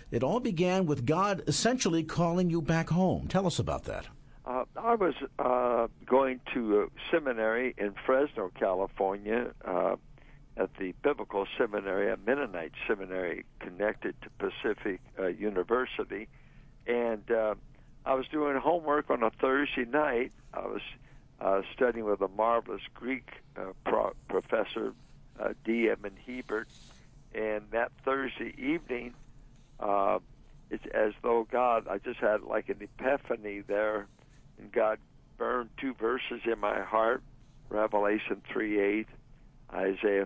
it all began with God essentially calling you back home. Tell us about that. I was going to a seminary in Fresno, California, at the Biblical Seminary, a Mennonite seminary connected to Pacific University. And I was doing homework on a Thursday night. I was studying with a marvelous Greek professor, D. Edmund Hebert. And that Thursday evening, it's as though I just had like an epiphany there, and God burned two verses in my heart, Revelation 3:8, Isaiah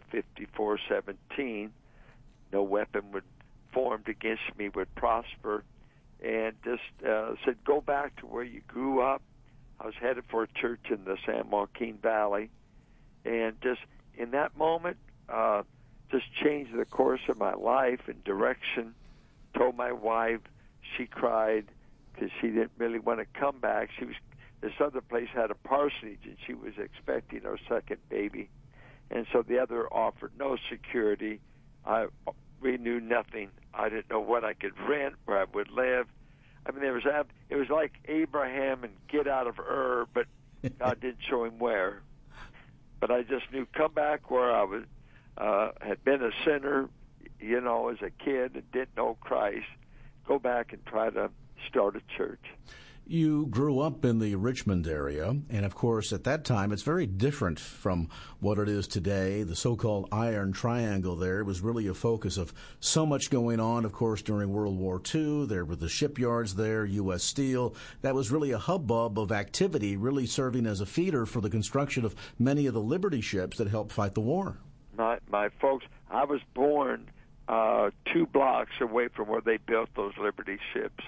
54:17. No weapon formed against me would prosper. And just said, go back to where you grew up. I was headed for a church in the San Joaquin Valley. And just in that moment, just changed the course of my life and direction. Told my wife, she cried because she didn't really want to come back. This other place had a parsonage, and she was expecting our second baby. And so the other offered no security. We knew nothing. I didn't know what I could rent, where I would live. I mean, it was like Abraham and get out of Ur, but God didn't show him where. But I just knew, come back where I was, had been a sinner, as a kid and didn't know Christ. Go back and try to start a church. You grew up in the Richmond area, and of course at that time it's very different from what it is today. The so-called Iron Triangle there was really a focus of so much going on, of course, during World War II. There were the shipyards there, U.S. Steel. That was really a hubbub of activity, really serving as a feeder for the construction of many of the Liberty ships that helped fight the war. My folks, I was born 2 blocks away from where they built those Liberty ships.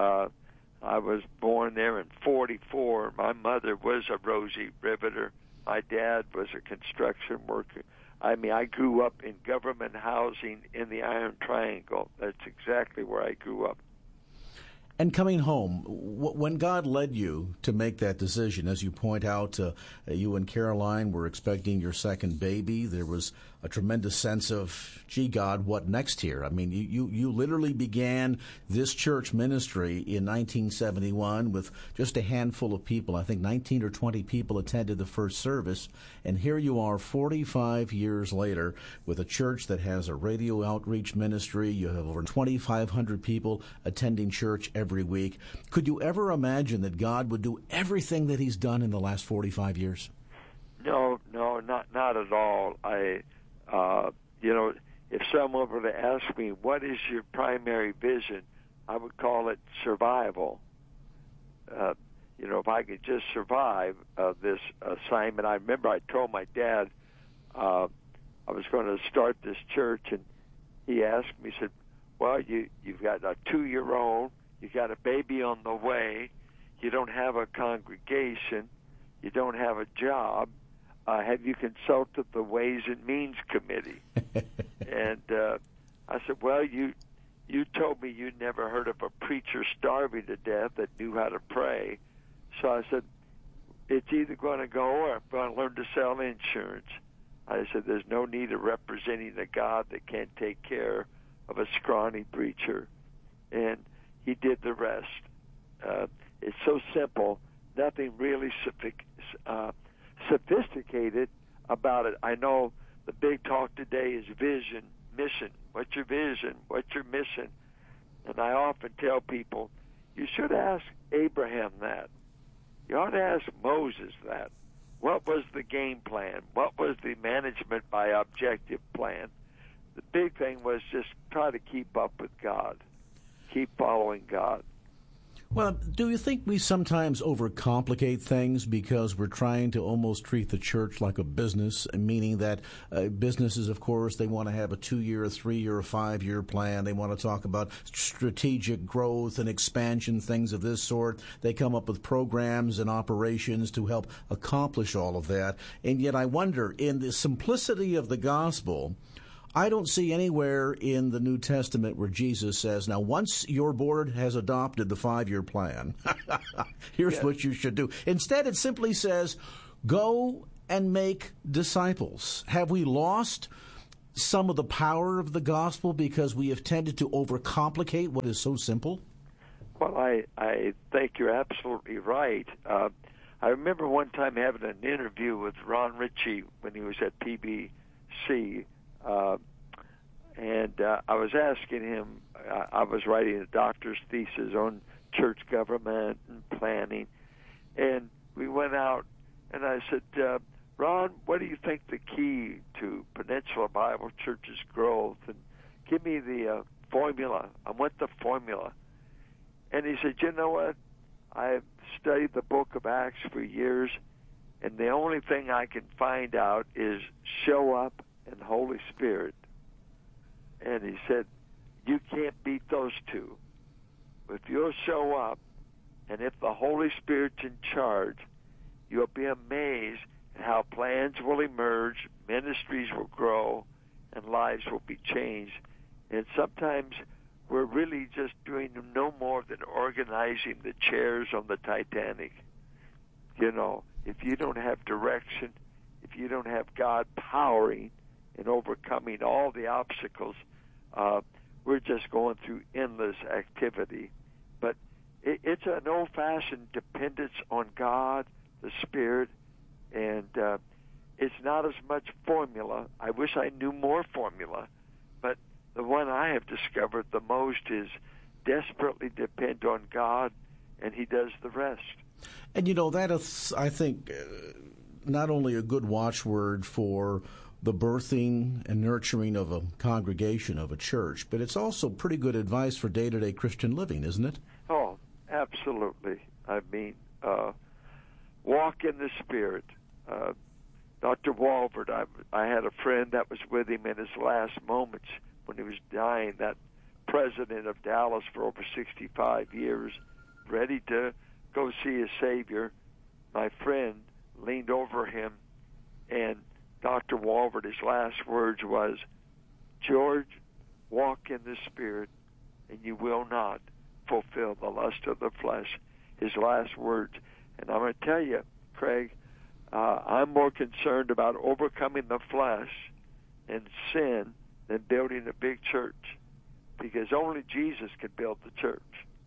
I was born there in 1944. My mother was a Rosie Riveter. My dad was a construction worker. I mean, I grew up in government housing in the Iron Triangle. That's exactly where I grew up. And coming home, when God led you to make that decision, as you point out, you and Caroline were expecting your second baby. There was a tremendous sense of, gee, God, what next here? I mean, you literally began this church ministry in 1971 with just a handful of people. I think 19 or 20 people attended the first service. And here you are 45 years later with a church that has a radio outreach ministry. You have over 2,500 people attending church every week. Could you ever imagine that God would do everything that he's done in the last 45 years? No, not at all. If someone were to ask me, what is your primary vision, I would call it survival. If I could just survive this assignment. I remember I told my dad I was going to start this church, and he asked me, he said, well, you've got a 2-year-old, you got a baby on the way, you don't have a congregation, you don't have a job. Have you consulted the Ways and Means Committee? And I said, well, you told me you never heard of a preacher starving to death that knew how to pray. So I said, it's either going to go or I'm going to learn to sell insurance. I said, there's no need of representing a God that can't take care of a scrawny preacher. And he did the rest. It's so simple, nothing really sophisticated about it. I know the big talk today is vision, mission. What's your vision? What's your mission? And I often tell people, you should ask Abraham that. You ought to ask Moses that. What was the game plan? What was the management by objective plan? The big thing was just try to keep up with God, keep following God. Well, do you think we sometimes overcomplicate things because we're trying to almost treat the church like a business, meaning that businesses, of course, they want to have a 2-year, a 3-year, a 5-year plan. They want to talk about strategic growth and expansion, things of this sort. They come up with programs and operations to help accomplish all of that. And yet I wonder, in the simplicity of the gospel, I don't see anywhere in the New Testament where Jesus says, now, once your board has adopted the 5-year plan, here's what you should do. Instead, it simply says, go and make disciples. Have we lost some of the power of the gospel because we have tended to overcomplicate what is so simple? Well, I think you're absolutely right. I remember one time having an interview with Ron Ritchie when he was at PBC, and I was asking him, I was writing a doctor's thesis on church government and planning, and we went out, and I said, Ron, what do you think the key to Peninsula Bible Church's growth? And give me the formula. I want the formula. And he said, you know what? I've studied the book of Acts for years, and the only thing I can find out is show up and Holy Spirit. And he said, you can't beat those two. If you'll show up, and if the Holy Spirit's in charge, you'll be amazed at how plans will emerge, ministries will grow, and lives will be changed. And sometimes we're really just doing no more than organizing the chairs on the Titanic. You know, if you don't have direction, if you don't have God powering and overcoming all the obstacles, we're just going through endless activity. But it's an old-fashioned dependence on God, the Spirit, and it's not as much formula. I wish I knew more formula, but the one I have discovered the most is desperately depend on God, and He does the rest. And, you know, that is, I think, not only a good watchword for the birthing and nurturing of a congregation, of a church, but it's also pretty good advice for day-to-day Christian living, isn't it? Oh, absolutely. I mean, walk in the Spirit. Dr. Walvoord, I had a friend that was with him in his last moments when he was dying, that president of Dallas for over 65 years, ready to go see his Savior. My friend leaned over him, and Dr. Walvoord, his last words was, George, walk in the Spirit, and you will not fulfill the lust of the flesh. His last words. And I'm going to tell you, Craig, I'm more concerned about overcoming the flesh and sin than building a big church, because only Jesus can build the church.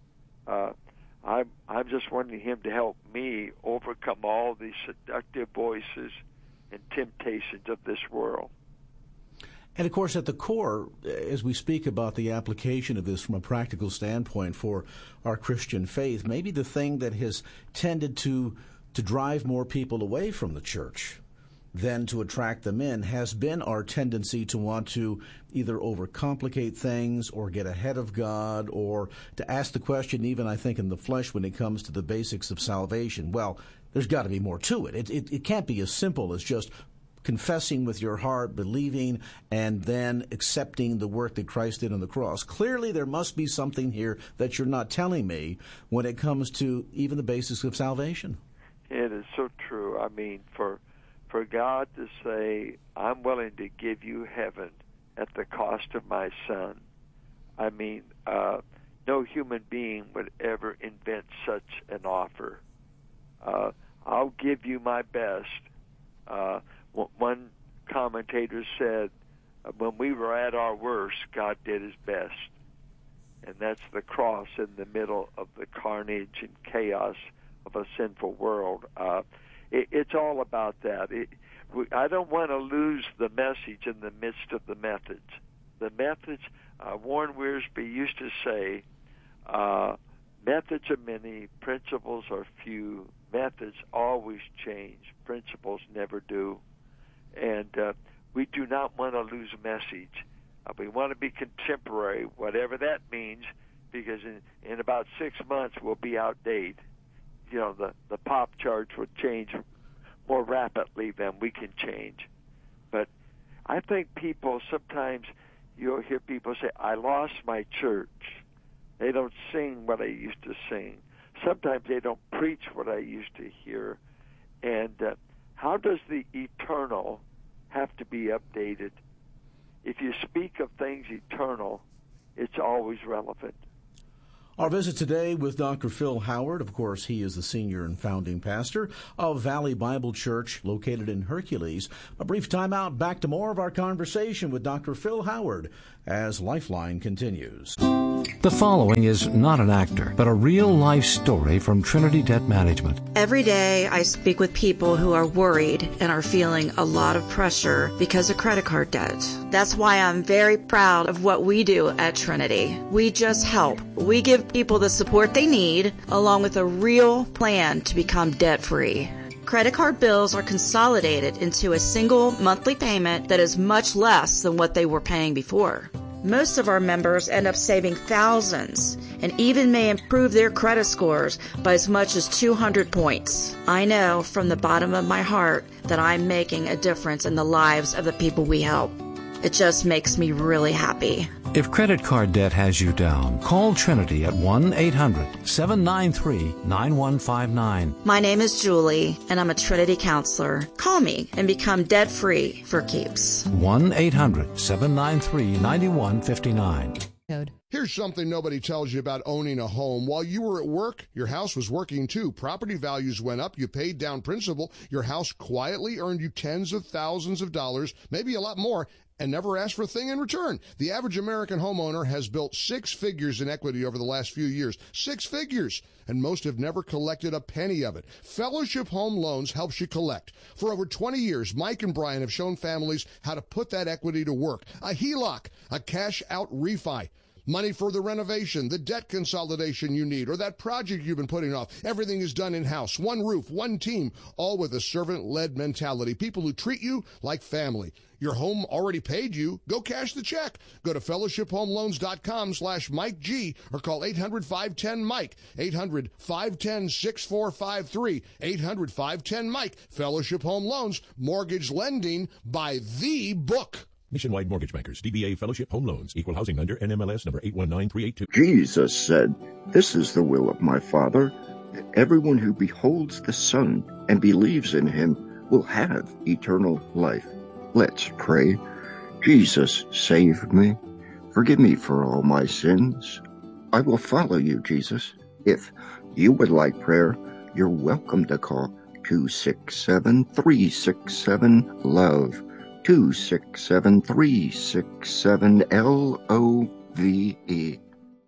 I'm just wanting Him to help me overcome all these seductive voices and temptations of this world. And, of course, at the core, as we speak about the application of this from a practical standpoint for our Christian faith, maybe the thing that has tended to drive more people away from the church than to attract them in has been our tendency to want to either overcomplicate things or get ahead of God, or to ask the question, even I think in the flesh when it comes to the basics of salvation. Well, there's got to be more to it. It can't be as simple as just confessing with your heart, believing, and then accepting the work that Christ did on the cross. Clearly, there must be something here that you're not telling me when it comes to even the basics of salvation. It is so true. I mean, for God to say, I'm willing to give you heaven at the cost of my Son, I mean, no human being would ever invent such an offer. I'll give you my best. One commentator said, when we were at our worst, God did His best. And that's the cross in the middle of the carnage and chaos of a sinful world. It's all about that. I don't want to lose the message in the midst of the methods. The methods, Warren Wiersbe used to say, methods are many, principles are few. Methods always change, principles never do. And we do not want to lose a message. We want to be contemporary, whatever that means, because in about 6 months we'll be outdated. You know, the pop charts would change more rapidly than we can change. But I think people, sometimes you'll hear people say, I lost my church. They don't sing what I used to sing. Sometimes they don't preach what I used to hear. And how does the eternal have to be updated? If you speak of things eternal, it's always relevant. Our visit today with Dr. Phil Howard. Of course, he is the senior and founding pastor of Valley Bible Church located in Hercules. A brief time out, back to more of our conversation with Dr. Phil Howard as Lifeline continues. The following is not an actor, but a real-life story from Trinity Debt Management. Every day I speak with people who are worried and are feeling a lot of pressure because of credit card debt. That's why I'm very proud of what we do at Trinity. We just help. We give people the support they need, along with a real plan to become debt-free. Credit card bills are consolidated into a single monthly payment that is much less than what they were paying before. Most of our members end up saving thousands and even may improve their credit scores by as much as 200 points. I know from the bottom of my heart that I'm making a difference in the lives of the people we help. It just makes me really happy. If credit card debt has you down, call Trinity at 1-800-793-9159. My name is Julie, and I'm a Trinity counselor. Call me and become debt-free for keeps. 1-800-793-9159. Here's something nobody tells you about owning a home. While you were at work, your house was working too. Property values went up. You paid down principal. Your house quietly earned you tens of thousands of dollars, maybe a lot more, and never asked for a thing in return. The average American homeowner has built 6 figures in equity over the last few years. 6 figures! And most have never collected a penny of it. Fellowship Home Loans helps you collect. For over 20 years, Mike and Brian have shown families how to put that equity to work. A HELOC, a cash-out refi. Money for the renovation, the debt consolidation you need, or that project you've been putting off. Everything is done in-house. One roof, one team, all with a servant-led mentality. People who treat you like family. Your home already paid you. Go cash the check. Go to fellowshiphomeloans.com/Mike G or call 800-510-MIKE. 800-510-6453. 800-510-MIKE. Fellowship Home Loans. Mortgage lending by the book. Nationwide Mortgage Bankers, DBA Fellowship Home Loans, Equal Housing Lender, NMLS number 819382. Jesus said, "This is the will of my Father, that everyone who beholds the Son and believes in him will have eternal life." Let's pray. Jesus, save me. Forgive me for all my sins. I will follow you, Jesus. If you would like prayer, you're welcome to call 267-367-LOVE. 267-367-LOVE.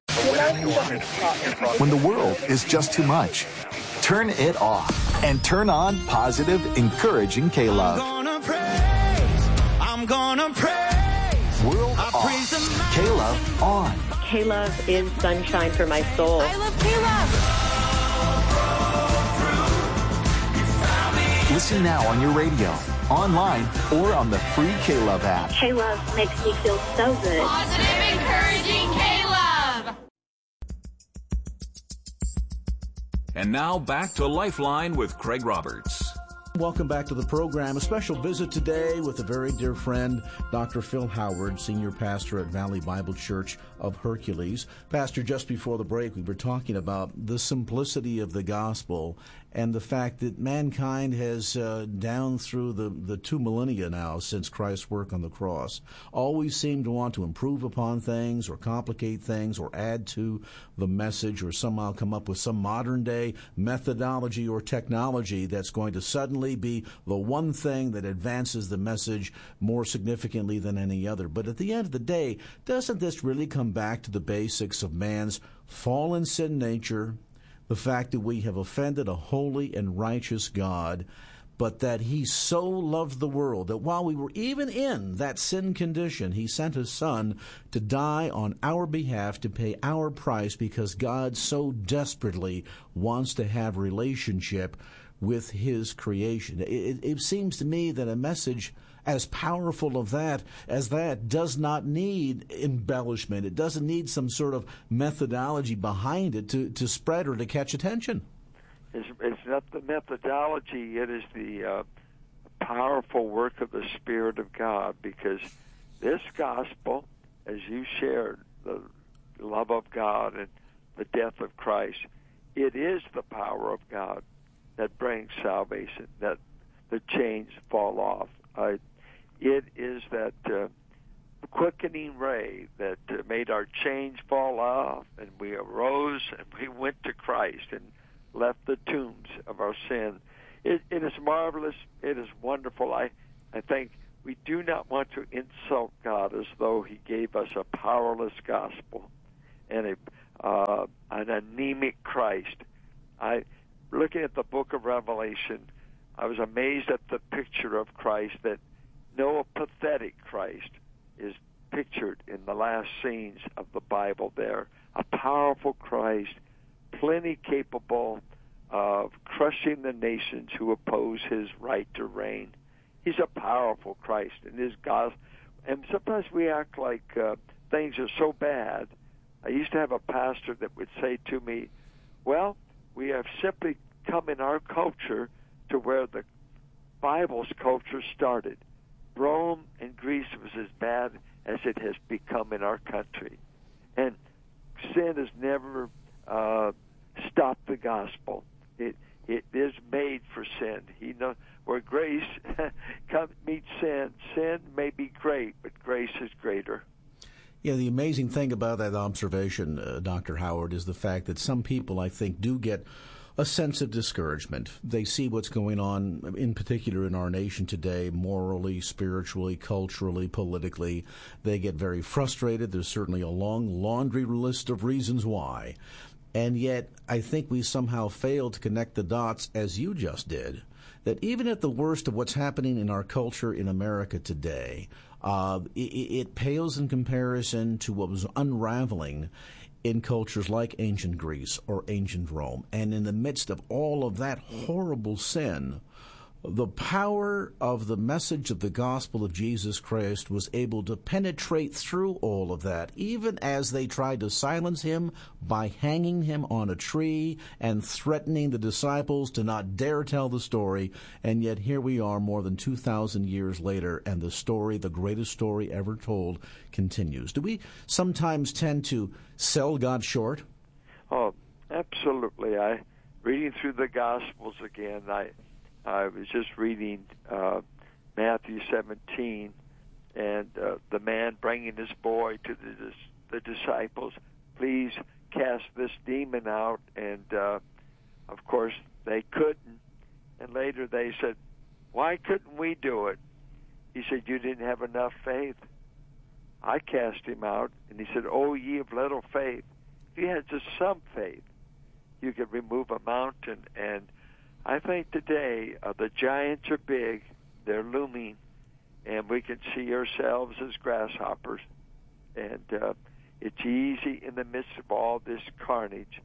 When the world is just too much, turn it off and turn on positive, encouraging K-Love. I'm gonna praise. World off. K-Love on. K-Love is sunshine for my soul. I love K-Love. Listen now on your radio, online, or on the free K-Love app. K-Love makes me feel so good. Positive, encouraging K-Love. And now back to Lifeline with Craig Roberts. Welcome back to the program. A special visit today with a very dear friend, Dr. Phil Howard, senior pastor at Valley Bible Church of Hercules. Pastor, just before the break, we were talking about the simplicity of the gospel and the fact that mankind has, down through the 2 millennia now since Christ's work on the cross, always seemed to want to improve upon things or complicate things or add to the message or somehow come up with some modern-day methodology or technology that's going to suddenly be the one thing that advances the message more significantly than any other. But at the end of the day, doesn't this really come back to the basics of man's fallen sin nature, the fact that we have offended a holy and righteous God, but that he so loved the world that while we were even in that sin condition, he sent his Son to die on our behalf to pay our price because God so desperately wants to have relationship with his creation. It seems to me that a message as powerful as that does not need embellishment. It doesn't need some sort of methodology behind it to spread or to catch attention. It's not the methodology. It is the powerful work of the Spirit of God, because this gospel, as you shared, the love of God and the death of Christ, it is the power of God that brings salvation, that the chains fall off. It is that quickening ray that made our chains fall off, and we arose and we went to Christ and left the tombs of our sin. It is marvelous. It is wonderful. I think we do not want to insult God as though He gave us a powerless gospel and an anemic Christ. Looking at the book of Revelation, I was amazed at the picture of Christ, that no pathetic Christ is pictured in the last scenes of the Bible there. A powerful Christ, plenty capable of crushing the nations who oppose His right to reign. He's a powerful Christ in His gospel. And sometimes we act like things are so bad. I used to have a pastor that would say to me, well, we have simply come in our culture to where the Bible's culture started. Rome and Greece was as bad as it has become in our country. And sin has never stopped the gospel. It is made for sin. Where grace meets sin, sin may be great, but grace is greater. Yeah, the amazing thing about that observation, Dr. Howard, is the fact that some people, I think, do get a sense of discouragement. They see what's going on, in particular in our nation today, morally, spiritually, culturally, politically. They get very frustrated. There's certainly a long laundry list of reasons why. And yet, I think we somehow fail to connect the dots, as you just did, that even at the worst of what's happening in our culture in America today, it pales in comparison to what was unraveling in cultures like ancient Greece or ancient Rome. And in the midst of all of that horrible sin, the power of the message of the gospel of Jesus Christ was able to penetrate through all of that, even as they tried to silence him by hanging him on a tree and threatening the disciples to not dare tell the story. And yet here we are more than 2,000 years later, and the story, the greatest story ever told, continues. Do we sometimes tend to sell God short? Oh, absolutely. Reading through the Gospels again, I was just reading Matthew 17, and the man bringing his boy to the disciples, please cast this demon out, and of course they couldn't. And later they said, why couldn't we do it? He said, you didn't have enough faith. I cast him out, and he said, oh, ye of little faith. If you had just some faith, you could remove a mountain. And I think today the giants are big, they're looming, and we can see ourselves as grasshoppers. And it's easy in the midst of all this carnage.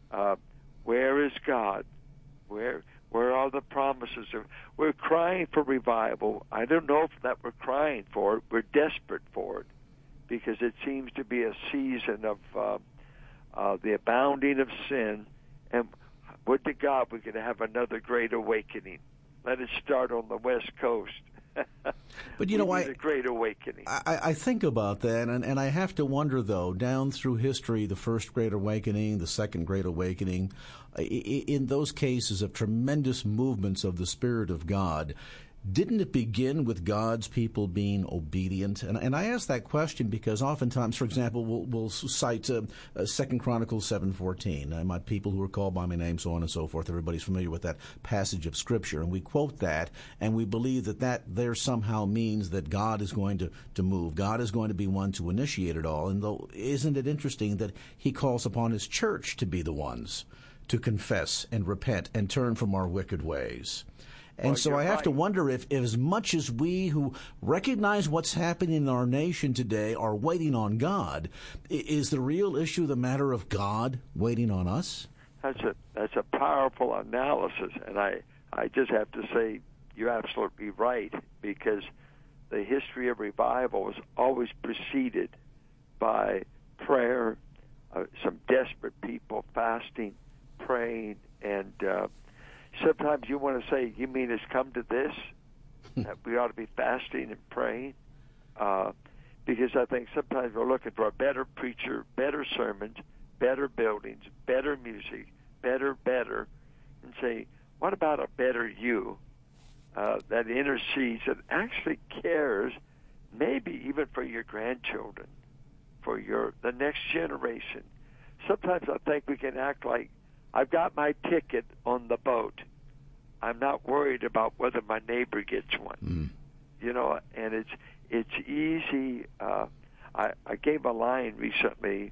Where is God? Where are the promises? We're crying for revival. I don't know if that we're crying for it. We're desperate for it, because it seems to be a season of the abounding of sin. And would to God we could have another great awakening. Let it start on the West Coast. But you know, a great awakening. I think about that, and I have to wonder, though, down through history, the First Great Awakening, the Second Great Awakening, in those cases of tremendous movements of the Spirit of God, didn't it begin with God's people being obedient? And I ask that question because oftentimes, for example, we'll cite 2 Chronicles 7:14. My people who are called by my name, so on and so forth. Everybody's familiar with that passage of Scripture. And we quote that, and we believe that there somehow means that God is going to move. God is going to be one to initiate it all. And though, isn't it interesting that he calls upon his church to be the ones to confess and repent and turn from our wicked ways? And so I have to wonder if as much as we who recognize what's happening in our nation today are waiting on God, is the real issue the matter of God waiting on us? That's a powerful analysis, and I just have to say you're absolutely right, because the history of revival was always preceded by prayer, some desperate people fasting, praying, and sometimes you want to say, you mean it's come to this? That we ought to be fasting and praying? Because I think sometimes we're looking for a better preacher, better sermons, better buildings, better music, better, and say, what about a better you that intercedes, that actually cares maybe even for your grandchildren, for the next generation. Sometimes I think we can act like, I've got my ticket on the boat. I'm not worried about whether my neighbor gets one. You know, and it's easy. I gave a line recently,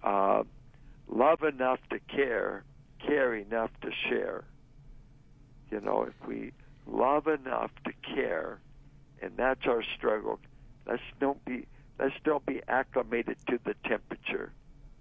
love enough to care enough to share. You know, if we love enough to care, and that's our struggle, let's don't be acclimated to the temperature.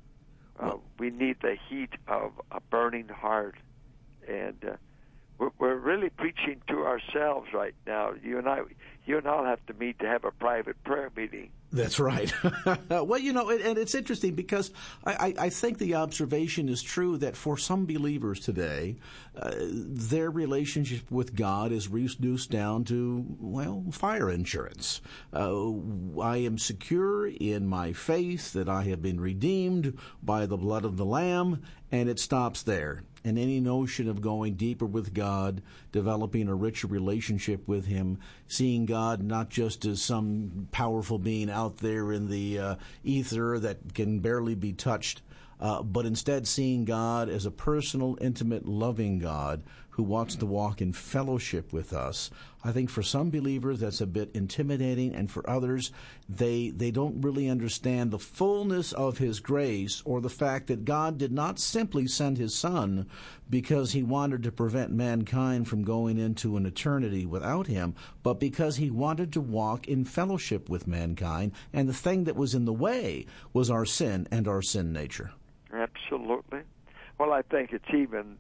We need the heat of a burning heart, and we're really preaching to ourselves right now. You and I'll have to meet to have a private prayer meeting. That's right. Well, you know, and it's interesting because I think the observation is true that for some believers today, their relationship with God is reduced down to, well, fire insurance. I am secure in my faith that I have been redeemed by the blood of the Lamb, and it stops there. And any notion of going deeper with God, developing a richer relationship with Him, seeing God not just as some powerful being out there in the ether that can barely be touched, but instead seeing God as a personal, intimate, loving God who wants to walk in fellowship with us. I think for some believers that's a bit intimidating, and for others they don't really understand the fullness of His grace, or the fact that God did not simply send His Son because He wanted to prevent mankind from going into an eternity without Him, but because He wanted to walk in fellowship with mankind, and the thing that was in the way was our sin and our sin nature. Absolutely. Well, I think it's even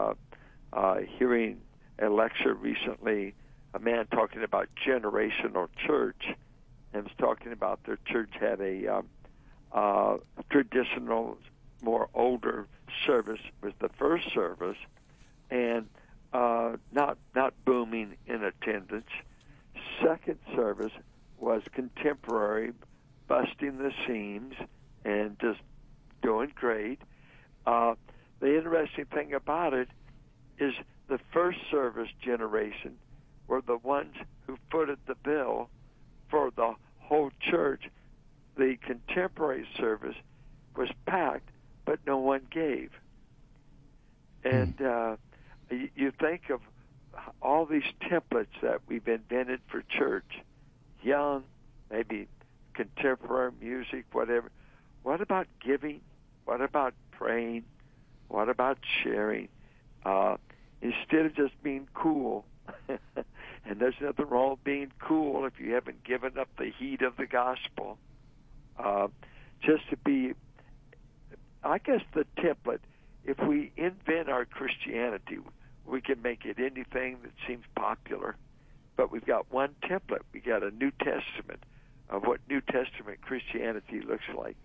hearing a lecture recently, a man talking about generational church, and was talking about their church had a traditional, more older service was the first service, and not booming in attendance. Second service was contemporary, busting the seams, and just doing great. The interesting thing about it is the first service generation were the ones who footed the bill for the whole church. The contemporary service was packed, but no one gave. And you think of all these templates that we've invented for church, young, maybe contemporary music, whatever. What about giving? What about praying? What about sharing? Instead of just being cool, and there's nothing wrong with being cool if you haven't given up the heat of the gospel, just to be, I guess the template, if we invent our Christianity, we can make it anything that seems popular, but we've got one template. We got a New Testament of what New Testament Christianity looks like.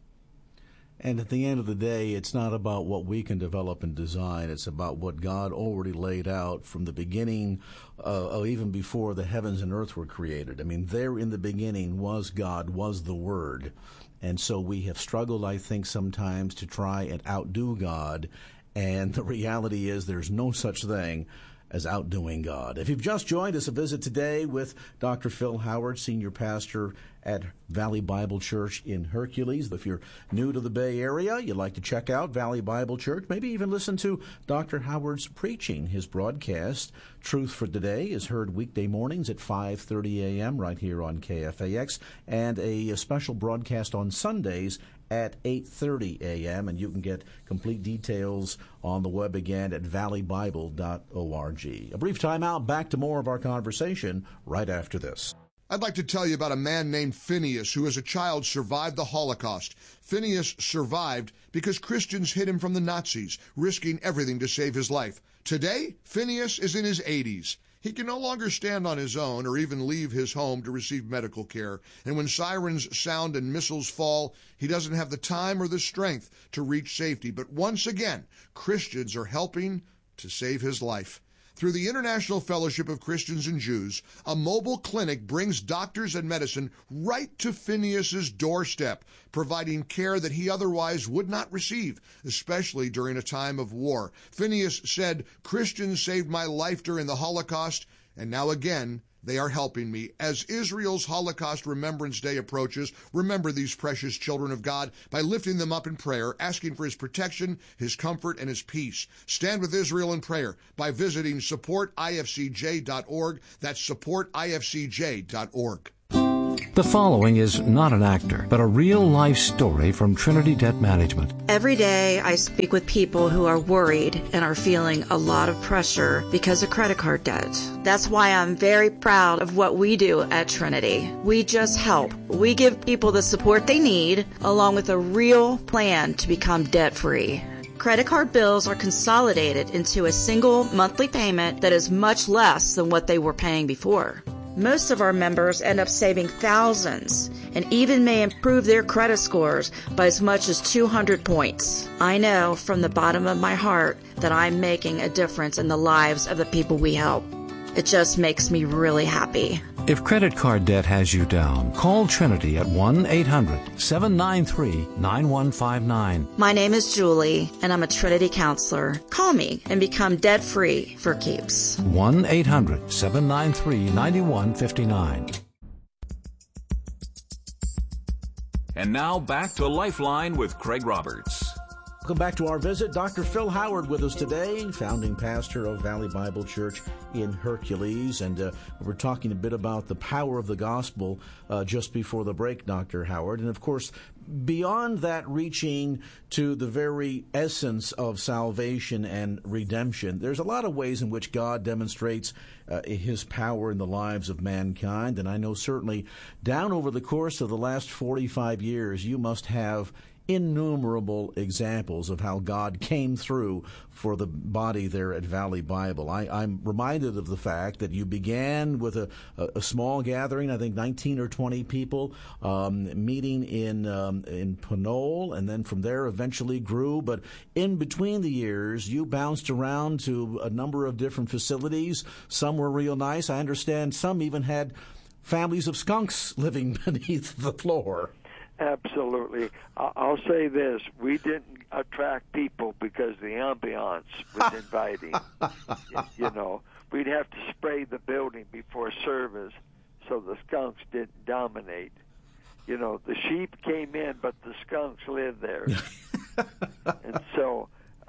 And at the end of the day, it's not about what we can develop and design. It's about what God already laid out from the beginning, even before the heavens and earth were created. I mean, there in the beginning was God, was the Word. And so we have struggled, I think, sometimes to try and outdo God. And the reality is there's no such thing as outdoing God. If you've just joined us, a visit today with Dr. Phil Howard, Senior Pastor at Valley Bible Church in Hercules. If you're new to the Bay Area, you'd like to check out Valley Bible Church, maybe even listen to Dr. Howard's preaching. His broadcast, Truth for Today, is heard weekday mornings at 5:30 a.m. right here on KFAX, and a special broadcast on Sundays at 8:30 a.m., and you can get complete details on the web again at valleybible.org. A brief time out, back to more of our conversation right after this. I'd like to tell you about a man named Phineas who as a child survived the Holocaust. Phineas survived because Christians hid him from the Nazis, risking everything to save his life. Today, Phineas is in his 80s. He can no longer stand on his own or even leave his home to receive medical care. And when sirens sound and missiles fall, he doesn't have the time or the strength to reach safety. But once again, Christians are helping to save his life. Through the International Fellowship of Christians and Jews, a mobile clinic brings doctors and medicine right to Phineas's doorstep, providing care that he otherwise would not receive, especially during a time of war. Phineas said, "Christians saved my life during the Holocaust, and now again They are helping me. As Israel's Holocaust Remembrance Day approaches, remember these precious children of God by lifting them up in prayer, asking for his protection, his comfort, and his peace. Stand with Israel in prayer by visiting supportifcj.org. That's supportifcj.org. The following is not an actor, but a real-life story from Trinity Debt Management. Every day I speak with people who are worried and are feeling a lot of pressure because of credit card debt. That's why I'm very proud of what we do at Trinity. We just help. We give people the support they need, along with a real plan to become debt-free. Credit card bills are consolidated into a single monthly payment that is much less than what they were paying before. Most of our members end up saving thousands and even may improve their credit scores by as much as 200 points. I know from the bottom of my heart that I'm making a difference in the lives of the people we help. It just makes me really happy. If credit card debt has you down, call Trinity at 1-800-793-9159. My name is Julie, and I'm a Trinity counselor. Call me and become debt-free for keeps. 1-800-793-9159. And now back to Lifeline with Craig Roberts. Welcome back to our visit. Dr. Phil Howard with us today, founding pastor of Valley Bible Church in Hercules. And we're talking a bit about the power of the gospel just before the break, Dr. Howard. And, of course, beyond that, reaching to the very essence of salvation and redemption, there's a lot of ways in which God demonstrates his power in the lives of mankind. And I know certainly down over the course of the last 45 years, you must have innumerable examples of how God came through for the body there at Valley Bible. I'm reminded of the fact that you began with a small gathering, I think 19 or 20 people, meeting in Pinole, and then from there eventually grew. But in between the years, you bounced around to a number of different facilities. Some were real nice. I understand some even had families of skunks living beneath the floor. Absolutely. I'll say this. We didn't attract people because the ambiance was inviting. You know, we'd have to spray the building before service so the skunks didn't dominate. You know, the sheep came in, but the skunks lived there. And so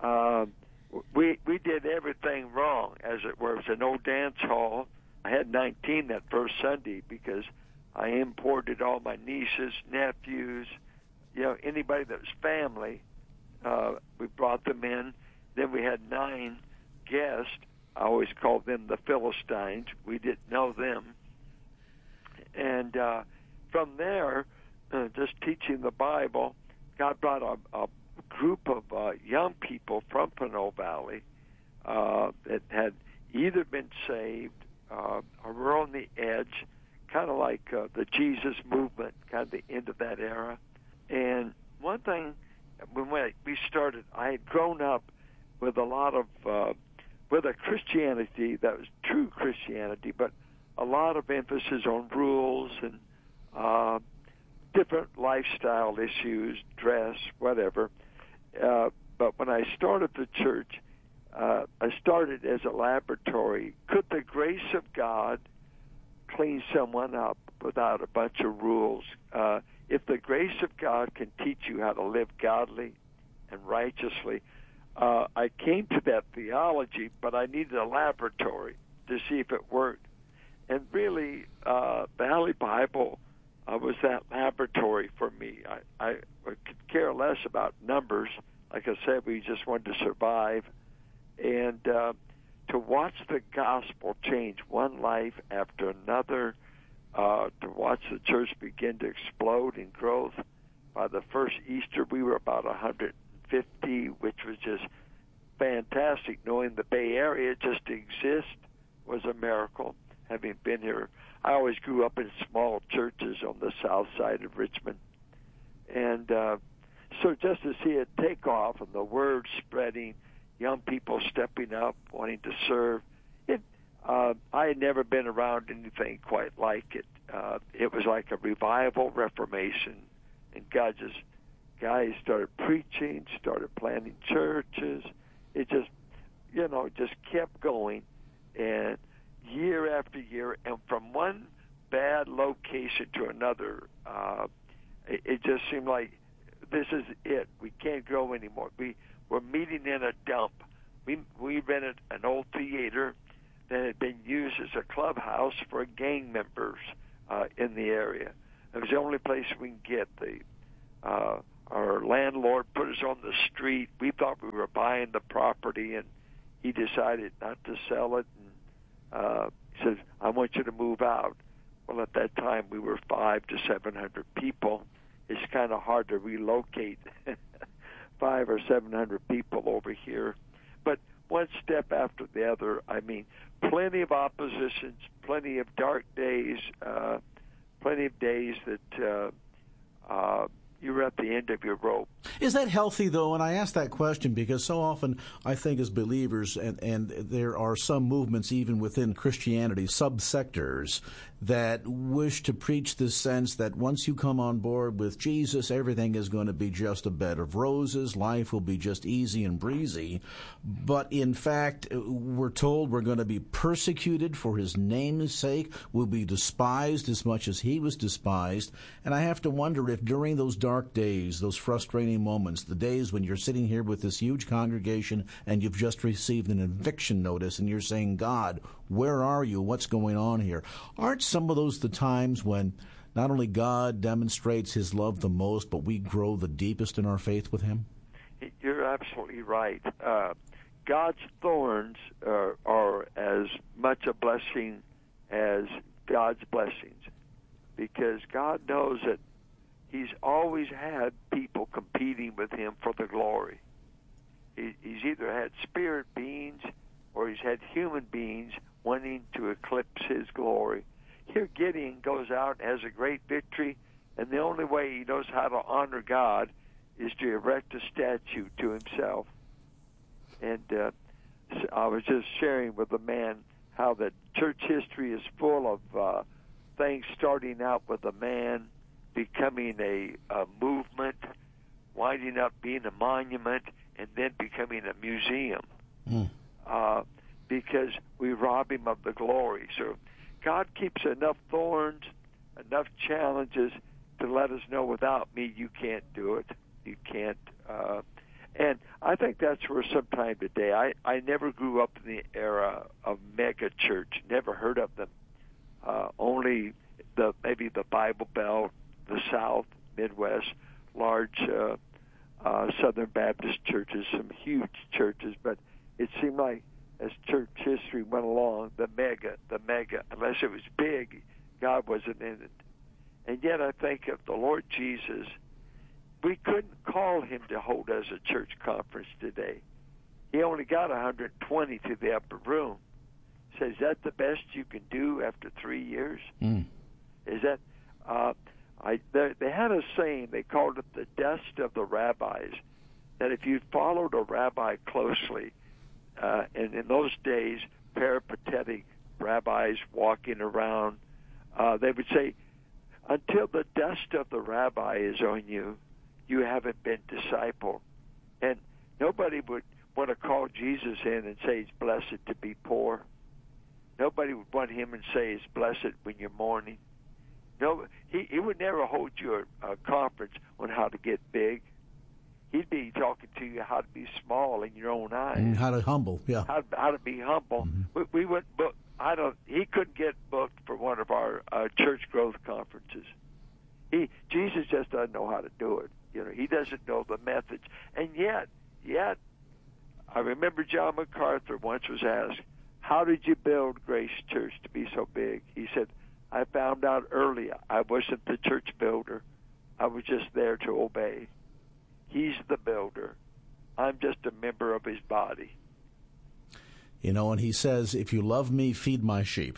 we did everything wrong, as it were. It was an old dance hall. I had 19 that first Sunday because I imported all my nieces, nephews, you know, anybody that was family. We brought them in. Then we had 9 guests. I always called them the Philistines. We didn't know them. And from there, just teaching the Bible, God brought a group of young people from Pinole Valley that had either been saved or were on the edge, kind of like the Jesus movement, kind of the end of that era. And one thing, when we started, I had grown up with a lot of, with a Christianity that was true Christianity, but a lot of emphasis on rules and different lifestyle issues, dress, whatever. But when I started the church, I started as a laboratory. Could the grace of God clean someone up without a bunch of rules? If the grace of God can teach you how to live godly and righteously, I came to that theology, but I needed a laboratory to see if it worked. And really, Valley Bible was that laboratory for me. I could care less about numbers. Like I said, we just wanted to survive. And to watch the gospel change one life after another, to watch the church begin to explode in growth. By the first Easter, we were about 150, which was just fantastic. Knowing the Bay Area just to exist was a miracle. Having been here, I always grew up in small churches on the south side of Richmond. And so just to see it take off and the word spreading, young people stepping up, wanting to serve. I had never been around anything quite like it. It was like a revival, reformation, and guys started preaching, started planting churches. It just kept going, and year after year, and from one bad location to another, it just seemed like this is it. We can't go anymore. We're meeting in a dump. We rented an old theater that had been used as a clubhouse for gang members in the area. It was the only place we can get. Our landlord put us on the street. We thought we were buying the property, and he decided not to sell it. And he said, "I want you to move out." Well, at that time, we were 500 to 700 people. It's kind of hard to relocate 500 or 700 people over here. But one step after the other, I mean, plenty of oppositions, plenty of dark days, plenty of days that you were at the end of your rope. Is that healthy, though? And I ask that question because so often I think as believers, and there are some movements even within Christianity, subsectors, that wish to preach this sense that once you come on board with Jesus, everything is going to be just a bed of roses, life will be just easy and breezy. But in fact, we're told we're going to be persecuted for his name's sake, we'll be despised as much as he was despised. And I have to wonder if during those dark days, those frustrating moments, the days when you're sitting here with this huge congregation and you've just received an eviction notice and you're saying, "God, where are you? What's going on here?" Aren't some of those the times when not only God demonstrates his love the most, but we grow the deepest in our faith with him? You're absolutely right. God's thorns are as much a blessing as God's blessings, because God knows that he's always had people competing with him for the glory. He's either had spirit beings or he's had human beings wanting to eclipse his glory. Here Gideon goes out and has a great victory, and the only way he knows how to honor God is to erect a statue to himself. And I was just sharing with a man how that church history is full of things starting out with a man becoming a movement, winding up being a monument, and then becoming a museum. Because we rob him of the glory. So God keeps enough thorns, enough challenges to let us know without me you can't do it. You can't. And I think that's where sometime today, I never grew up in the era of mega church, never heard of them. Only maybe the Bible Belt, the South, Midwest, large Southern Baptist churches, some huge churches, but it seemed like as church history went along, the mega, unless it was big, God wasn't in it. And yet I think of the Lord Jesus, we couldn't call him to hold us a church conference today. He only got 120 to the upper room. So is that the best you can do after 3 years? Is that... they had a saying, they called it the dust of the rabbis, that if you followed a rabbi closely, and in those days, peripatetic rabbis walking around, they would say, until the dust of the rabbi is on you, you haven't been discipled. And nobody would want to call Jesus in and say it's blessed to be poor. Nobody would want him and say it's blessed when you're mourning. No, he would never hold you a conference on how to get big. He'd be talking to you how to be small in your own eyes. How to humble, yeah. How to be humble. Mm-hmm. We went, but he couldn't get booked for one of our church growth conferences. Jesus just doesn't know how to do it. You know, he doesn't know the methods. And yet, I remember John MacArthur once was asked, "How did you build Grace Church to be so big?" He said, "I found out early I wasn't the church builder. I was just there to obey. He's the builder. I'm just a member of his body." You know, and he says, if you love me, feed my sheep.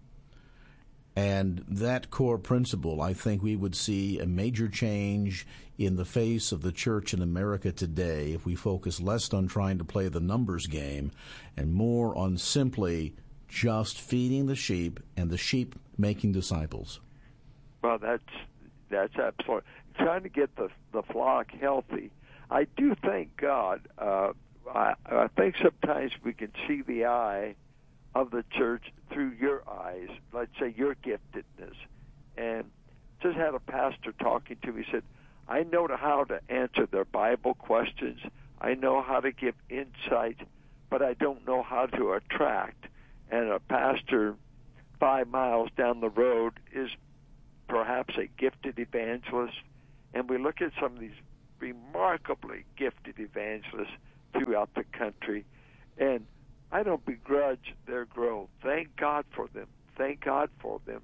And that core principle, I think we would see a major change in the face of the church in America today if we focus less on trying to play the numbers game and more on simply just feeding the sheep and the sheep making disciples. Well, that's absolutely trying to get the flock healthy. I do thank God. I think sometimes we can see the eye of the church through your eyes, let's say your giftedness. And just had a pastor talking to me, said, I know how to answer their Bible questions. I know how to give insight, but I don't know how to attract. And a pastor 5 miles down the road is perhaps a gifted evangelist. And we look at some of these remarkably gifted evangelists throughout the country, and I don't begrudge their growth. Thank God for them. Thank God for them.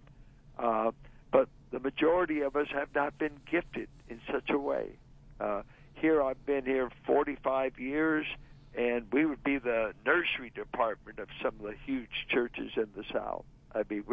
But the majority of us have not been gifted in such a way. Here, I've been here 45 years, and we would be the nursery department of some of the huge churches in the South. I mean,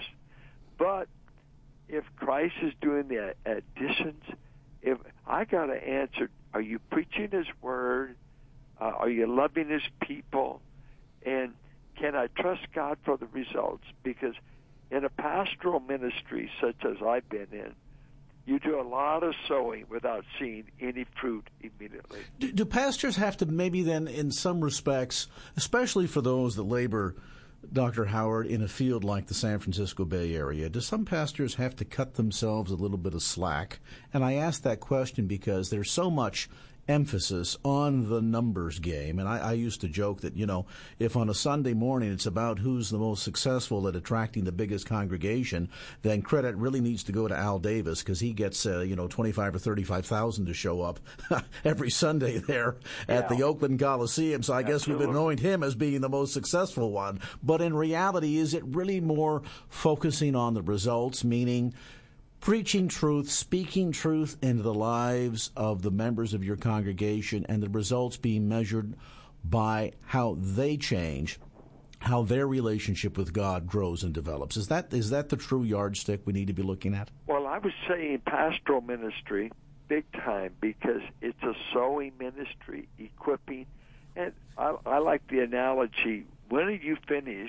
but if Christ is doing the additions, if I got to answer, are you preaching His Word? Are you loving His people? And can I trust God for the results? Because in a pastoral ministry such as I've been in, you do a lot of sowing without seeing any fruit immediately. Do pastors have to maybe then, in some respects, especially for those that labor, Dr. Howard, in a field like the San Francisco Bay Area, do some pastors have to cut themselves a little bit of slack? And I ask that question because there's so much emphasis on the numbers game. And I used to joke that, if on a Sunday morning it's about who's the most successful at attracting the biggest congregation, then credit really needs to go to Al Davis because he gets, 25 or 35,000 to show up every Sunday there at the Oakland Coliseum. So I guess we've anointed him as being the most successful one. But in reality, is it really more focusing on the results, meaning preaching truth, speaking truth into the lives of the members of your congregation, and the results being measured by how they change, how their relationship with God grows and develops? Is that the true yardstick we need to be looking at? Well, I would say pastoral ministry, big time, because it's a sowing ministry, equipping. And I like the analogy, when do you finish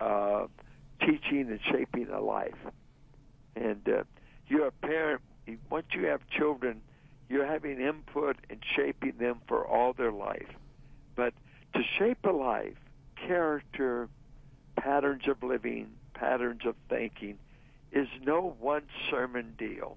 teaching and shaping a life? And you're a parent. Once you have children, you're having input and shaping them for all their life. But to shape a life, character, patterns of living, patterns of thinking, is no one sermon deal.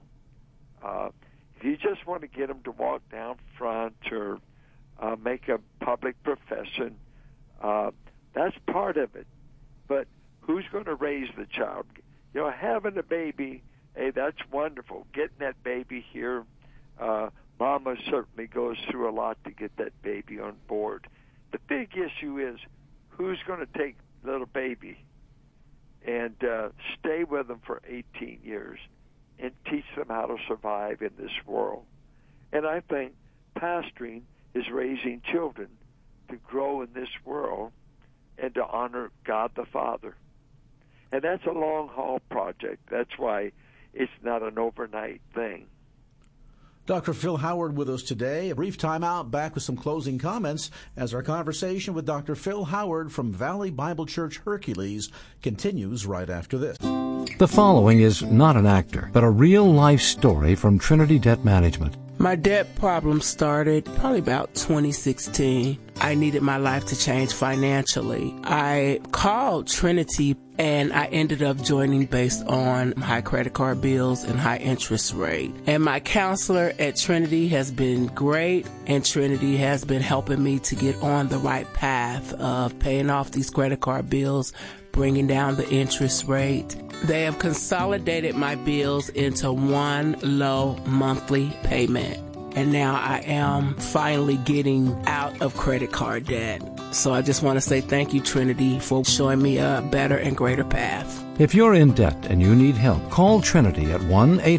If you just want to get them to walk down front or make a public profession, that's part of it. But who's going to raise the child? Having a baby, hey, that's wonderful. Getting that baby here, Mama certainly goes through a lot to get that baby on board. The big issue is who's going to take little baby and stay with them for 18 years and teach them how to survive in this world. And I think pastoring is raising children to grow in this world and to honor God the Father. And that's a long-haul project. That's why it's not an overnight thing. Dr. Phil Howard with us today. A brief time out, back with some closing comments as our conversation with Dr. Phil Howard from Valley Bible Church Hercules continues right after this. The following is not an actor, but a real-life story from Trinity Debt Management. My debt problem started probably about 2016. I needed my life to change financially. I called Trinity and I ended up joining based on high credit card bills and high interest rate. And my counselor at Trinity has been great, and Trinity has been helping me to get on the right path of paying off these credit card bills, bringing down the interest rate. They have consolidated my bills into one low monthly payment. And now I am finally getting out of credit card debt. So I just want to say thank you, Trinity, for showing me a better and greater path. If you're in debt and you need help, call Trinity at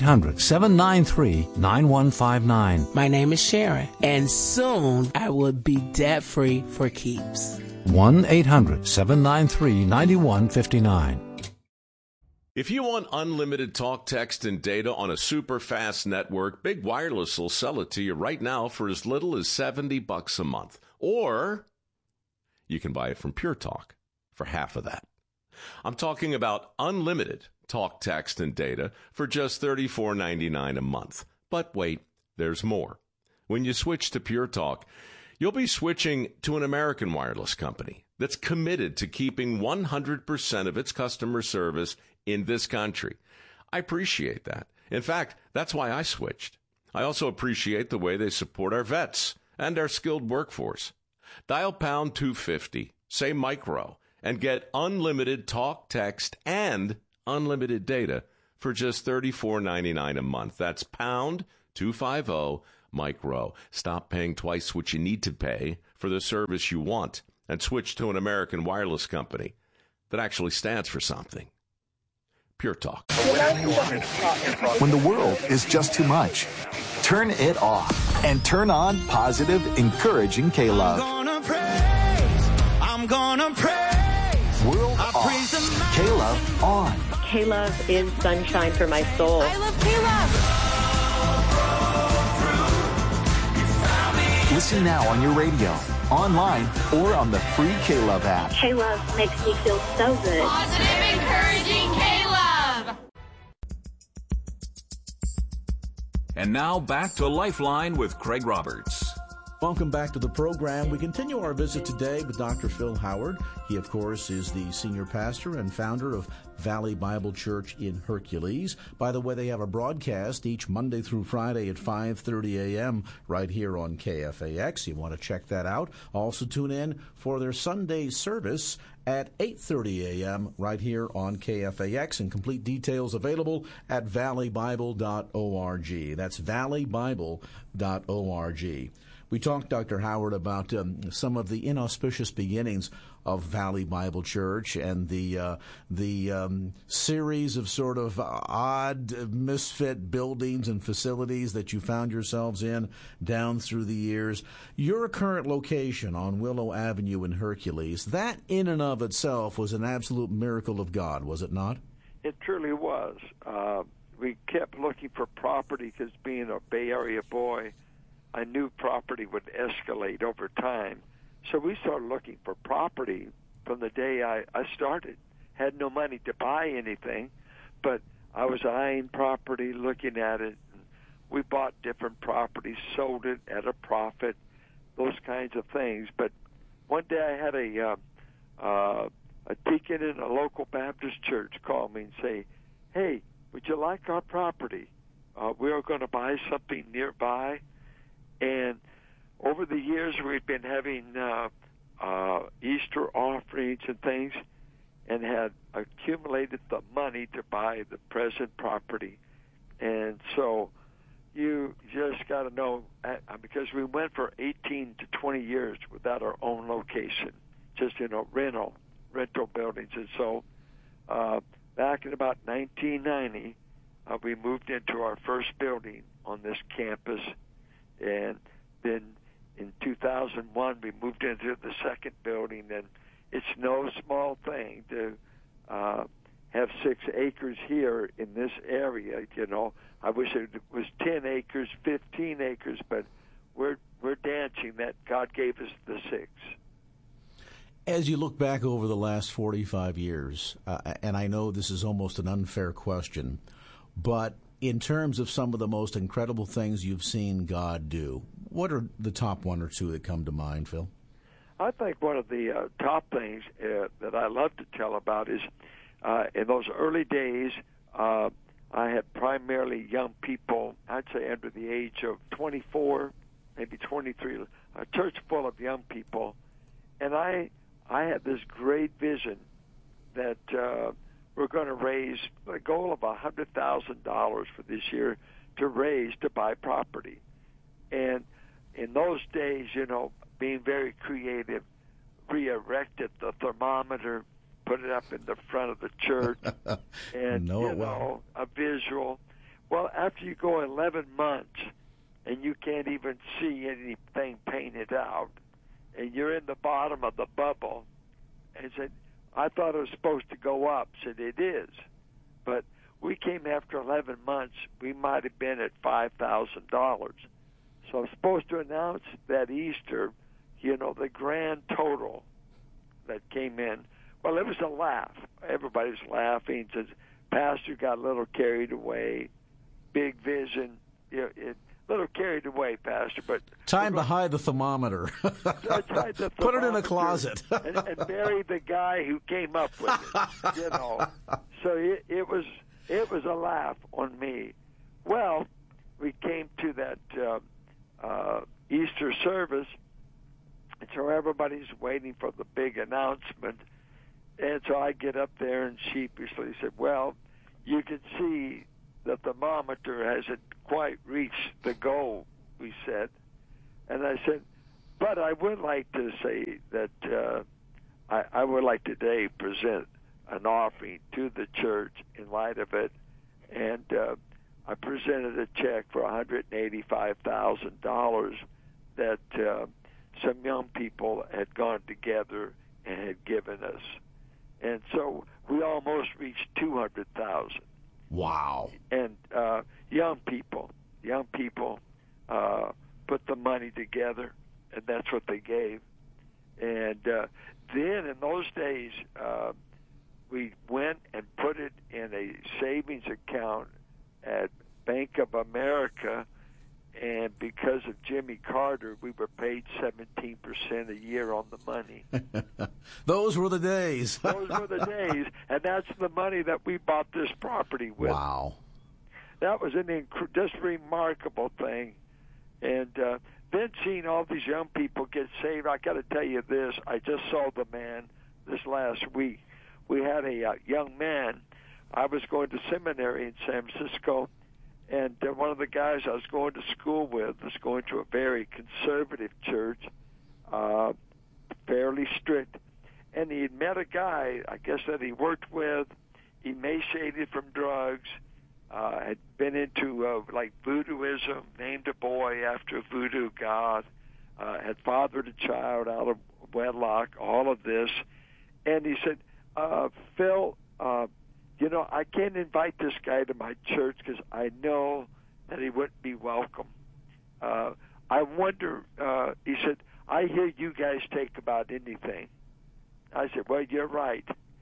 1-800-793-9159. My name is Sharon, and soon I will be debt-free for keeps. 1-800-793-9159. If you want unlimited talk, text, and data on a super fast network, Big Wireless will sell it to you right now for as little as $70 a month. Or you can buy it from Pure Talk for half of that. I'm talking about unlimited talk, text, and data for just $34.99 a month. But wait, there's more. When you switch to Pure Talk, You'll be switching to an American wireless company that's committed to keeping 100% of its customer service in this country. I appreciate that. In fact, that's why I switched. I also appreciate the way they support our vets and our skilled workforce. Dial pound 250, say micro, and get unlimited talk, text, and unlimited data for just $34.99 a month. That's pound 250 micro. Stop paying twice what you need to pay for the service you want and switch to an American wireless company that actually stands for something. Pure Talk. When the world is just too much, turn it off and turn on positive, encouraging K-Love. I'm gonna praise. World off. K-Love on. K-Love is sunshine for my soul. I love K-Love. Listen now on your radio, online, or on the free K-Love app. K-Love makes me feel so good. Positive, encouraging K-Love. And now back to Lifeline with Craig Roberts. Welcome back to the program. We continue our visit today with Dr. Phil Howard. He, of course, is the senior pastor and founder of Valley Bible Church in Hercules. By the way, they have a broadcast each Monday through Friday at 5:30 a.m. right here on KFAX. You want to check that out. Also tune in for their Sunday service at 8:30 a.m. right here on KFAX, and complete details available at valleybible.org. That's valleybible.org. We talked, Dr. Howard, about some of the inauspicious beginnings of Valley Bible Church and the series of sort of odd, misfit buildings and facilities that you found yourselves in down through the years. Your current location on Willow Avenue in Hercules, that in and of itself was an absolute miracle of God, was it not? It truly was. We kept looking for property because being a Bay Area boy, I knew property would escalate over time. So we started looking for property from the day I started. Had no money to buy anything, but I was eyeing property, looking at it. We bought different properties, sold it at a profit, those kinds of things. But one day I had a deacon in a local Baptist church call me and say, "Hey, would you like our property? We are going to buy something nearby." And over the years, we've been having Easter offerings and things, and had accumulated the money to buy the present property. And so you just got to know, because we went for 18 to 20 years without our own location, just, rental buildings. And so back in about 1990, we moved into our first building on this campus. And then in 2001, we moved into the second building, and it's no small thing to have 6 acres here in this area. I wish it was 10 acres, 15 acres, but we're dancing that God gave us the 6. As you look back over the last 45 years, and I know this is almost an unfair question, but in terms of some of the most incredible things you've seen God do, what are the top 1 or 2 that come to mind, Phil? I think one of the top things that I love to tell about is in those early days, I had primarily young people, I'd say under the age of 24, maybe 23, a church full of young people. And I had this great vision that we're going to raise a goal of $100,000 for this year to raise to buy property. And in those days, being very creative, re-erected the thermometer, put it up in the front of the church, and, a visual. Well, after you go 11 months and you can't even see anything painted out, and you're in the bottom of the bubble, and said, I thought it was supposed to go up. Said it is. But we came after 11 months, we might have been at $5,000. So I'm supposed to announce that Easter, the grand total that came in. Well, it was a laugh. Everybody was laughing. Says, Pastor got a little carried away. Big vision. little carried away, Pastor, but time to hide the thermometer. Put it in a closet and bury the guy who came up with it. You know, so it was a laugh on me. Well, we came to that Easter service, and so everybody's waiting for the big announcement. And so I get up there and sheepishly said, "Well, you can see the thermometer hasn't quite reached the goal," we said. And I said, "But I would like to say that I would like today present an offering to the church in light of it." And I presented a check for $185,000 that some young people had gone together and had given us. And so we almost reached 200,000. Wow. And young people put the money together, and that's what they gave. And then in those days, we went and put it in a savings account at Bank of America, and because of Jimmy Carter, we were paid 17% a year on the money. Those were the days. Those were the days, and that's the money that we bought this property with. Wow. That was just remarkable thing. And then seeing all these young people get saved, I got to tell you this. I just saw the man this last week. We had a young man. I was going to seminary in San Francisco, and one of the guys I was going to school with was going to a very conservative church, fairly strict. And he had met a guy, I guess, that he worked with, emaciated from drugs, had been into like voodooism, named a boy after a voodoo god, had fathered a child out of wedlock, all of this. And he said, "Phil, you know, I can't invite this guy to my church because I know that he wouldn't be welcome. I wonder," he said, "I hear you guys take about anything." I said, "Well, you're right.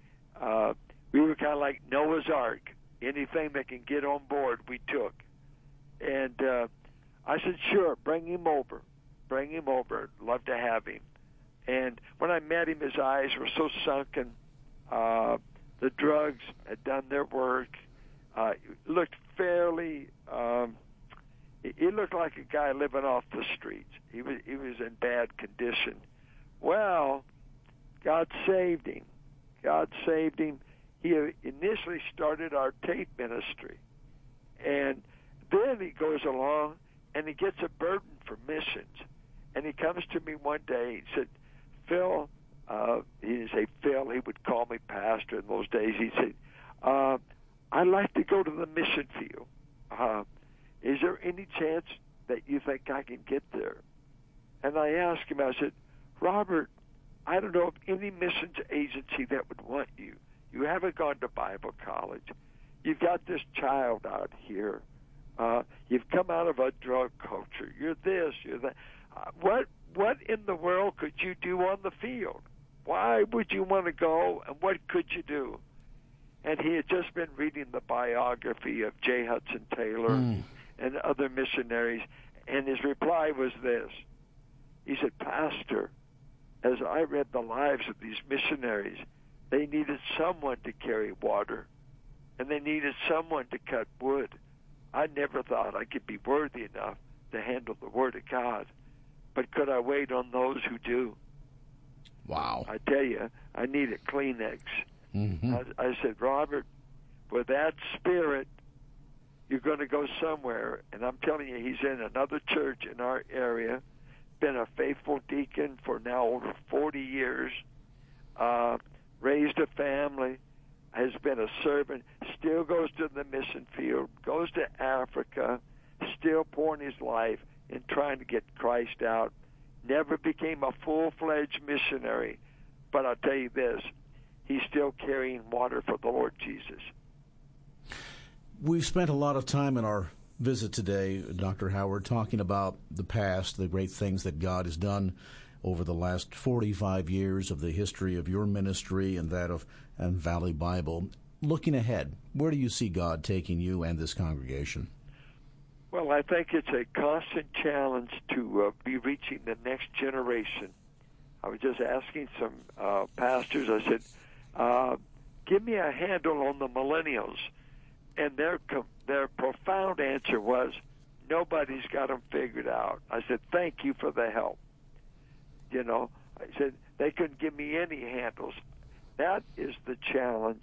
We were kind of like Noah's Ark. Anything that can get on board, we took." And I said, "Sure, bring him over. Bring him over. Love to have him." And when I met him, his eyes were so sunken. The drugs had done their work. He looked fairly. He looked like a guy living off the streets. He was in bad condition. Well, God saved him. God saved him. He initially started our tape ministry, and then he goes along and he gets a burden for missions. And he comes to me one day and said, "Phil," he didn't say Phil, he would call me pastor in those days. He said, "I'd like to go to the mission field. Is there any chance that you think I can get there?" And I asked him, I said, "Robert, I don't know of any missions agency that would want you. You haven't gone to Bible college. You've got this child out here. You've come out of a drug culture. You're this, you're that. What in the world could you do on the field? Why would you want to go, and what could you do?" And he had just been reading the biography of J. Hudson Taylor and other missionaries, and his reply was this. He said, "Pastor, as I read the lives of these missionaries, they needed someone to carry water, and they needed someone to cut wood. I never thought I could be worthy enough to handle the Word of God, but could I wait on those who do?" Wow. I tell you, I need a Kleenex. I said, "Robert, with that spirit, you're going to go somewhere." And I'm telling you, he's in another church in our area, been a faithful deacon for now over 40 years, raised a family, has been a servant, still goes to the mission field, goes to Africa, still pouring his life in trying to get Christ out. Never became a full-fledged missionary, but I'll tell you this, he's still carrying water for the Lord Jesus. We've spent a lot of time in our visit today, Dr. Howard, talking about the past, the great things that God has done over the last 45 years of the history of your ministry and that of Valley Bible. Looking ahead, where do you see God taking you and this congregation? Well, I think it's a constant challenge to be reaching the next generation. I was just asking some pastors, I said, give me a handle on the millennials. And their profound answer was, nobody's got them figured out. I said, thank you for the help. You know, I said, they couldn't give me any handles. That is the challenge.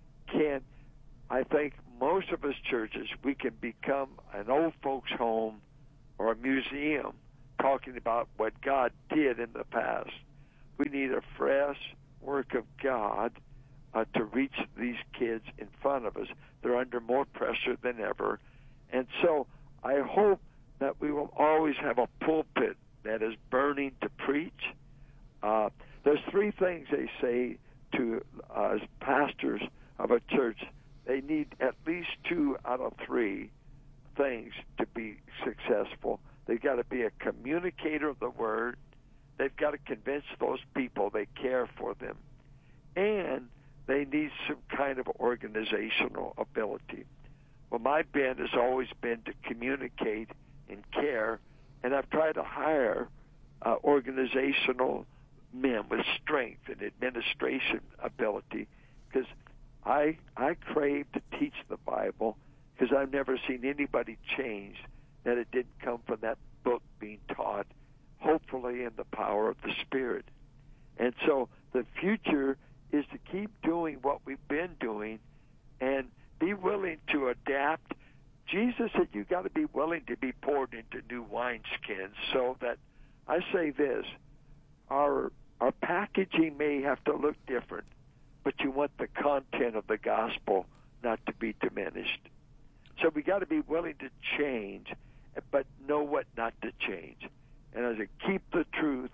I think most of us churches, we can become an old folks' home or a museum talking about what God did in the past. We need a fresh work of God to reach these kids in front of us. They're under more pressure than ever. And so I hope that we will always have a pulpit that is burning to preach. There's three things they say to as pastors of a church. They need at least 2 out of 3 things to be successful. They've got to be a communicator of the word. They've got to convince those people they care for them. And they need some kind of organizational ability. Well, my bent has always been to communicate and care, and I've tried to hire organizational men with strength and administration ability, because I crave to teach the Bible, because I've never seen anybody change that it didn't come from that book being taught, hopefully in the power of the Spirit. And so the future is to keep doing what we've been doing and be willing to adapt. Jesus said you got to be willing to be poured into new wineskins. So that I say this, our packaging may have to look different, but you want the content of the gospel not to be diminished. So we got to be willing to change, but know what not to change. And I say, keep the truth,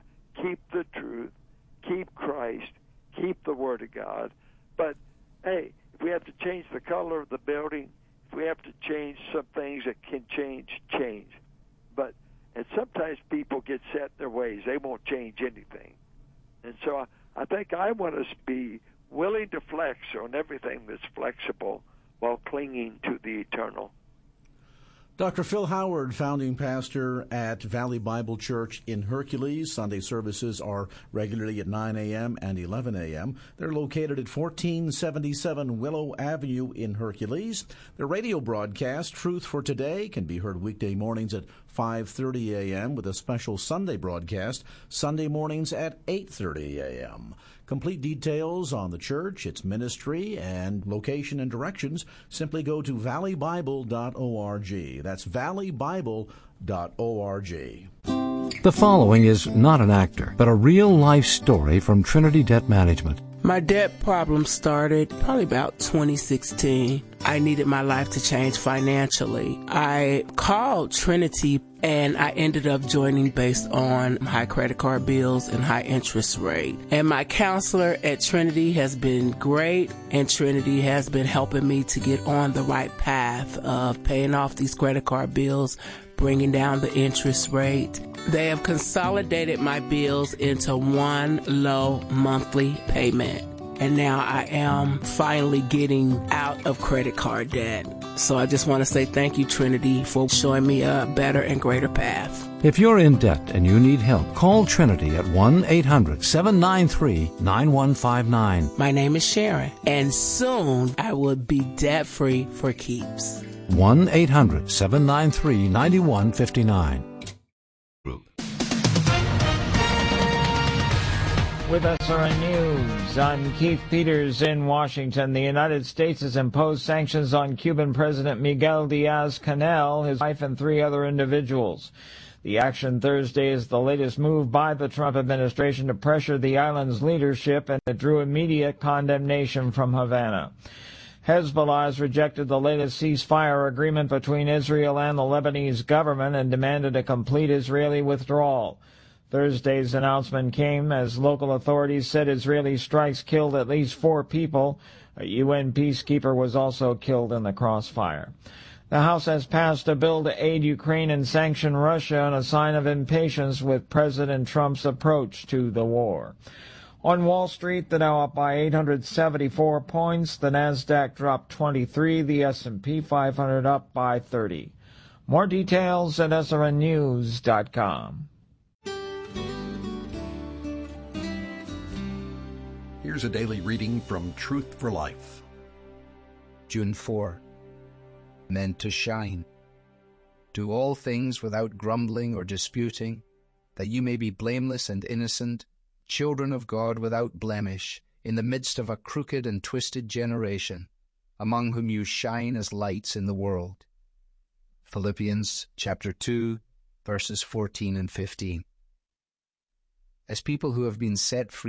keep Christ, keep the Word of God. But, hey, if we have to change the color of the building, if we have to change some things that can change. And sometimes people get set in their ways. They won't change anything. And so I think I want us to be willing to flex on everything that's flexible while clinging to the eternal. Dr. Phil Howard, founding pastor at Valley Bible Church in Hercules. Sunday services are regularly at 9 a.m. and 11 a.m. They're located at 1477 Willow Avenue in Hercules. Their radio broadcast, Truth for Today, can be heard weekday mornings at 5:30 a.m. with a special Sunday broadcast Sunday mornings at 8:30 a.m. Complete details on the church, its ministry, and location and directions, simply go to valleybible.org. That's valleybible.org. The following is not an actor, but a real-life story from Trinity Debt Management. My debt problem started probably about 2016. I needed my life to change financially. I called Trinity and I ended up joining based on high credit card bills and high interest rate. And my counselor at Trinity has been great, and Trinity has been helping me to get on the right path of paying off these credit card bills, bringing down the interest rate. They have consolidated my bills into one low monthly payment. And now I am finally getting out of credit card debt. So I just want to say thank you, Trinity, for showing me a better and greater path. If you're in debt and you need help, call Trinity at 1-800-793-9159. My name is Sharon, and soon I will be debt-free for keeps. 1-800-793-9159. With SRN News, I'm Keith Peters in Washington. The United States has imposed sanctions on Cuban President Miguel Diaz-Canel, his wife, and 3 other individuals. The action Thursday is the latest move by the Trump administration to pressure the island's leadership, and it drew immediate condemnation from Havana. Hezbollah has rejected the latest ceasefire agreement between Israel and the Lebanese government and demanded a complete Israeli withdrawal. Thursday's announcement came as local authorities said Israeli strikes killed at least 4 people. A UN peacekeeper was also killed in the crossfire. The House has passed a bill to aid Ukraine and sanction Russia in a sign of impatience with President Trump's approach to the war. On Wall Street, the Dow up by 874 points. The Nasdaq dropped 23. The S&P 500 up by 30. More details at srnnews.com. Here's a daily reading from Truth for Life. June 4. Meant to shine. Do all things without grumbling or disputing, that you may be blameless and innocent, children of God without blemish, in the midst of a crooked and twisted generation, among whom you shine as lights in the world. Philippians chapter 2, verses 14 and 15. As people who have been set free